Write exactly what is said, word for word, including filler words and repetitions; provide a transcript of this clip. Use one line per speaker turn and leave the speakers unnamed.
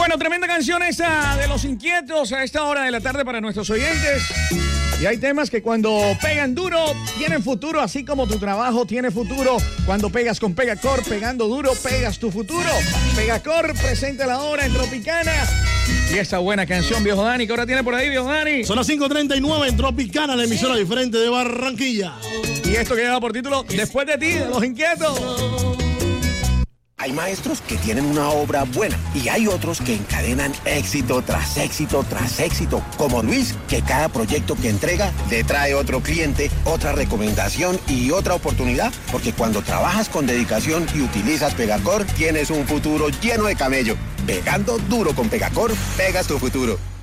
Bueno, tremenda canción esa de Los Inquietos a esta hora de la tarde para nuestros oyentes. Y hay temas que cuando pegan duro tienen futuro, así como tu trabajo tiene futuro. Cuando pegas con Pegacor, pegando duro, pegas tu futuro. Pegacor presenta la hora en Tropicana. Y esta buena canción, viejo Dani, ¿qué hora tiene por ahí, viejo Dani?
Son las cinco treinta y nueve en Tropicana, la emisora diferente de Barranquilla.
Y esto que lleva por título Después de ti, de Los Inquietos.
Hay maestros que tienen una obra buena y hay otros que encadenan éxito tras éxito tras éxito, como Luis, que cada proyecto que entrega le trae otro cliente, otra recomendación y otra oportunidad, porque cuando trabajas con dedicación y utilizas Pegacor, tienes un futuro lleno de camello. Pegando duro con Pegacor, pegas tu futuro.